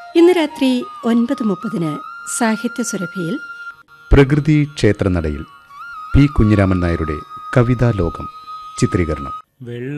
ഇന്ന് രാത്രി 9:30 സാഹിത്യസുരഭിയിൽ പ്രകൃതി ക്ഷേത്രനടയിൽ പി കുഞ്ഞിരാമൻ നായരുടെ കവിതാലോകം ചിത്രീകരണം.